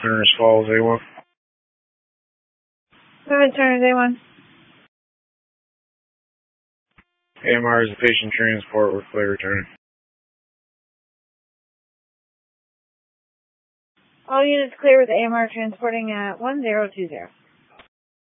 Turner's Falls, A1. Go ahead, Turner's A1. AMR is a patient transport with Clay returning. All units clear with AMR transporting at 1020.